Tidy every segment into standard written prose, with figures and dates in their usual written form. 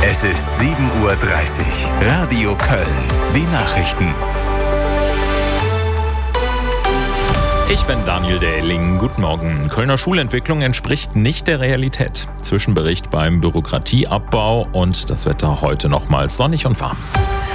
Es ist 7:30 Uhr. Radio Köln. Die Nachrichten. Ich bin Daniel Dehling. Guten Morgen. Kölner Schulentwicklung entspricht nicht der Realität. Zwischenbericht beim Bürokratieabbau und das Wetter heute nochmals sonnig und warm.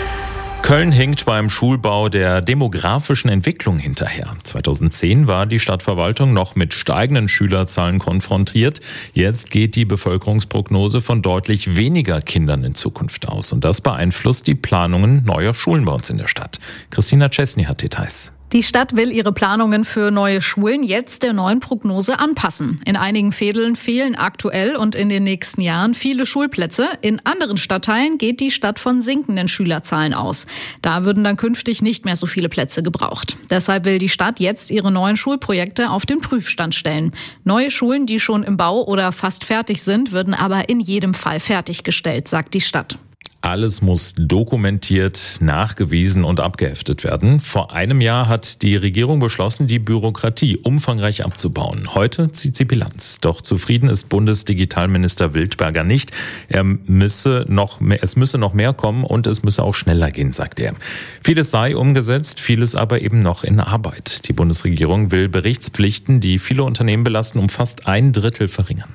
Köln hinkt beim Schulbau der demografischen Entwicklung hinterher. 2010 war die Stadtverwaltung noch mit steigenden Schülerzahlen konfrontiert. Jetzt geht die Bevölkerungsprognose von deutlich weniger Kindern in Zukunft aus. Und das beeinflusst die Planungen neuer Schulen bei uns in der Stadt. Christina Czesny hat Details. Die Stadt will ihre Planungen für neue Schulen jetzt der neuen Prognose anpassen. In einigen Vierteln fehlen aktuell und in den nächsten Jahren viele Schulplätze. In anderen Stadtteilen geht die Stadt von sinkenden Schülerzahlen aus. Da würden dann künftig nicht mehr so viele Plätze gebraucht. Deshalb will die Stadt jetzt ihre neuen Schulprojekte auf den Prüfstand stellen. Neue Schulen, die schon im Bau oder fast fertig sind, würden aber in jedem Fall fertiggestellt, sagt die Stadt. Alles muss dokumentiert, nachgewiesen und abgeheftet werden. Vor einem Jahr hat die Regierung beschlossen, die Bürokratie umfangreich abzubauen. Heute zieht sie Bilanz. Doch zufrieden ist Bundesdigitalminister Wildberger nicht. Es müsse noch mehr kommen und es müsse auch schneller gehen, sagt er. Vieles sei umgesetzt, vieles aber eben noch in Arbeit. Die Bundesregierung will Berichtspflichten, die viele Unternehmen belasten, um fast 1/3 verringern.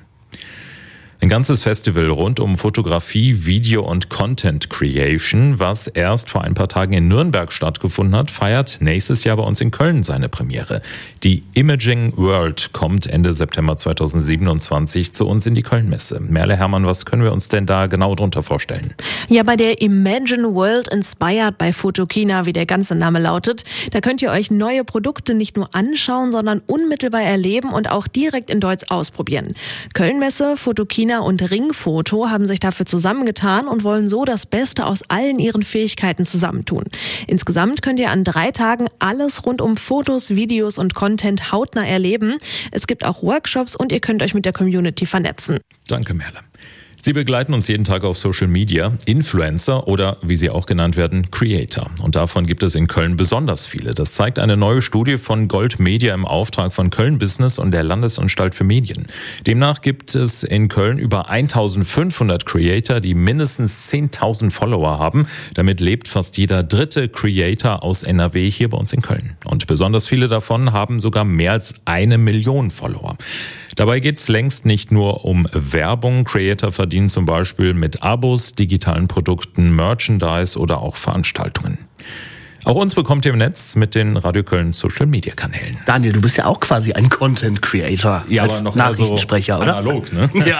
Ein ganzes Festival rund um Fotografie, Video und Content Creation, was erst vor ein paar Tagen in Nürnberg stattgefunden hat, feiert nächstes Jahr bei uns in Köln seine Premiere. Die Imaging World kommt Ende September 2027 zu uns in die Köln-Messe. Merle Hermann, was können wir uns denn da genau drunter vorstellen? Ja, bei der Imagine World Inspired by Photokina, wie der ganze Name lautet, da könnt ihr euch neue Produkte nicht nur anschauen, sondern unmittelbar erleben und auch direkt in Deutsch ausprobieren. Köln-Messe, Photokina und Ringfoto haben sich dafür zusammengetan und wollen so das Beste aus allen ihren Fähigkeiten zusammentun. Insgesamt könnt ihr an 3 Tagen alles rund um Fotos, Videos und Content hautnah erleben. Es gibt auch Workshops und ihr könnt euch mit der Community vernetzen. Danke, Merle. Sie begleiten uns jeden Tag auf Social Media, Influencer oder, wie sie auch genannt werden, Creator. Und davon gibt es in Köln besonders viele. Das zeigt eine neue Studie von Gold Media im Auftrag von Köln Business und der Landesanstalt für Medien. Demnach gibt es in Köln über 1500 Creator, die mindestens 10.000 Follower haben. Damit lebt fast jeder 3. Creator aus NRW hier bei uns in Köln. Und besonders viele davon haben sogar mehr als 1 Million Follower. Dabei geht es längst nicht nur um Werbung. Creator verdienen zum Beispiel mit Abos, digitalen Produkten, Merchandise oder auch Veranstaltungen. Auch uns bekommt ihr im Netz mit den Radio Köln Social Media Kanälen. Daniel, du bist ja auch quasi ein Content Creator, ja, als aber noch Nachrichtensprecher, oder? Analog, ne? Ja.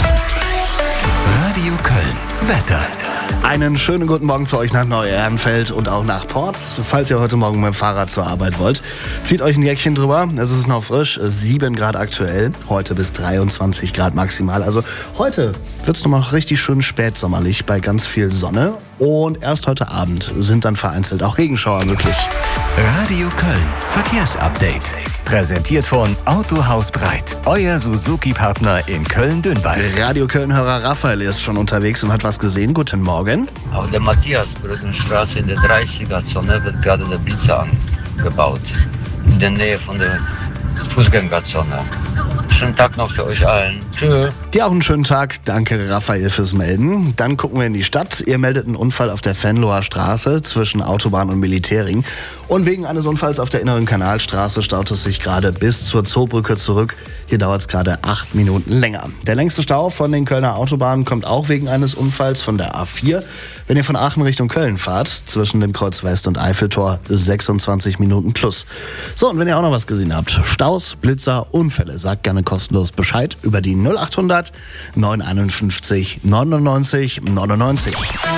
Radio Köln. Wetter. Einen schönen guten Morgen zu euch nach Neu-Ehrenfeld und auch nach Porz. Falls ihr heute Morgen mit dem Fahrrad zur Arbeit wollt, zieht euch ein Jäckchen drüber. Es ist noch frisch, 7 Grad aktuell, heute bis 23 Grad maximal. Also heute wird es nochmal richtig schön spätsommerlich bei ganz viel Sonne. Und erst heute Abend sind dann vereinzelt auch Regenschauer möglich. Radio Köln. Verkehrsupdate. Präsentiert von Autohaus Breit. Euer Suzuki-Partner in Köln-Dünwald. Radio Köln-Hörer Raphael ist schon unterwegs und hat was gesehen. Guten Morgen. Auf der Matthias-Brückenstraße in der 30er-Zone wird gerade der Blitzer angebaut. In der Nähe von der Fußgängerzone. Schönen Tag noch für euch allen. Tschö. Dir auch einen schönen Tag. Danke, Raphael, fürs Melden. Dann gucken wir in die Stadt. Ihr meldet einen Unfall auf der Venloer Straße zwischen Autobahn und Militärring. Und wegen eines Unfalls auf der Inneren Kanalstraße staut es sich gerade bis zur Zoobrücke zurück. Hier dauert es gerade 8 Minuten länger. Der längste Stau von den Kölner Autobahnen kommt auch wegen eines Unfalls von der A4. Wenn ihr von Aachen Richtung Köln fahrt, zwischen dem Kreuz West und Eiffeltor, 26 Minuten plus. So, und wenn ihr auch noch was gesehen habt, Staus, Blitzer, Unfälle, sagt gerne kostenlos Bescheid über die 0800 951 99 99.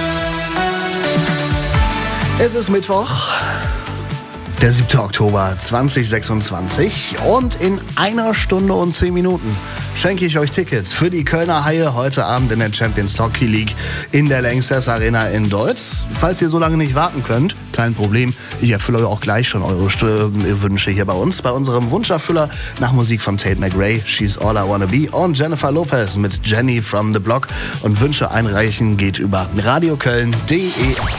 Es ist Mittwoch, der 7. Oktober 2026 und in 1 Stunde und 10 Minuten schenke ich euch Tickets für die Kölner Haie heute Abend in der Champions Hockey League in der Lanxess Arena in Deutz. Falls ihr so lange nicht warten könnt, kein Problem. Ich erfülle euch auch gleich schon eure Wünsche hier bei uns, bei unserem Wunscherfüller nach Musik von Tate McRae, She's All I Wanna Be und Jennifer Lopez mit Jenny from the Block. Und Wünsche einreichen geht über radioköln.de.